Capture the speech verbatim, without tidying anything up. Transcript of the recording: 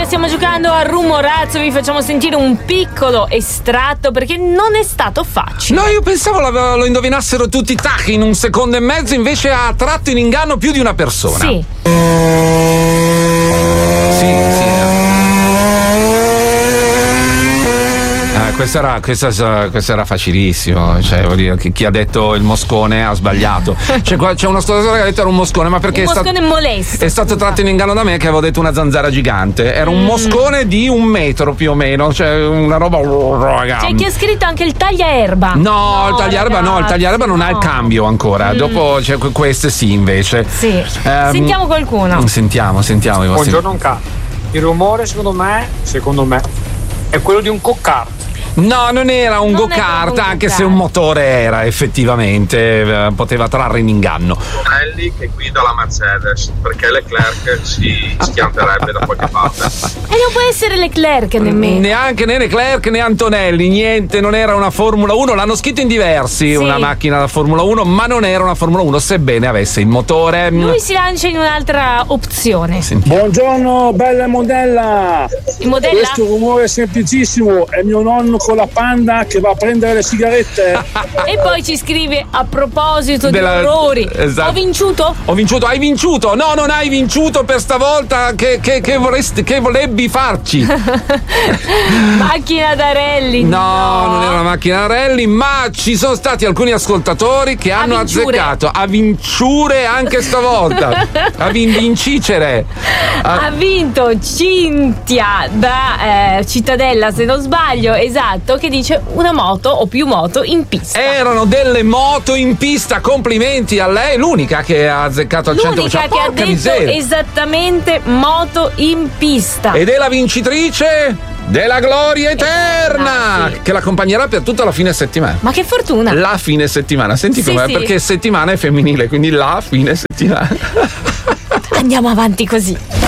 Italia, stiamo giocando a Rumorazzo. Vi facciamo sentire un piccolo estratto perché non è stato facile. No, io pensavo lo, lo indovinassero tutti tac in un secondo e mezzo, invece ha tratto in inganno più di una persona. Sì. Sì, sì. Eh, questo era, questo, questo era facilissimo. Cioè, vuol dire, chi ha detto il moscone ha sbagliato. C'è, c'è uno ascoltatore che ha detto era un moscone, ma perché un è moscone stato, molesto. È stato tratto in inganno da me che avevo detto una zanzara gigante. Era un mm. moscone di un metro più o meno, cioè una roba. C'è chi ha scritto anche il tagliaerba. No, no il tagliaerba no, il tagliaerba non no. ha il cambio ancora. Mm. Dopo c'è cioè, queste sì invece. Sì. Um, sentiamo qualcuno. Sentiamo, sentiamo. Buongiorno Anca. Il rumore secondo me, secondo me, è quello di un go-kart. No, non era un non go-kart, un anche go-kart. se un motore era, effettivamente eh, poteva trarre in inganno. Antonelli che guida la Mercedes, perché Leclerc si schianterebbe da qualche parte. E non può essere Leclerc nemmeno. Neanche né Leclerc né Antonelli, niente, non era una Formula uno, l'hanno scritto in diversi, sì. Una macchina da Formula uno, ma non era una Formula uno, sebbene avesse il motore. Lui si lancia in un'altra opzione. Sentiamo. Buongiorno, bella modella. Il modella? Questo rumore è semplicissimo, è mio nonno con la Panda che va a prendere le sigarette. E poi ci scrive a proposito Della... di errori. Esatto. Ho vinciuto? Ho vinciuto, hai vinciuto? No, non hai vinciuto per stavolta. Che, che, che vorresti, che volevi farci? Macchina da rally. No, no, non era una macchina da rally, ma ci sono stati alcuni ascoltatori che hanno a azzeccato a vinciure anche stavolta. A vincicere. A... Ha vinto Cinzia da eh, Cittadella, se non sbaglio, esatto, che dice una moto o più moto in pista. Erano delle moto in pista, complimenti a lei, l'unica che ha azzeccato al cento per cento. L'unica che ha detto miseria. Esattamente moto in pista. Ed è la vincitrice della gloria eterna, ah, sì. che l'accompagnerà per tutta la fine settimana. Ma che fortuna! La fine settimana, senti sì, com'è? Sì. Perché settimana è femminile, quindi la fine settimana. Andiamo avanti così.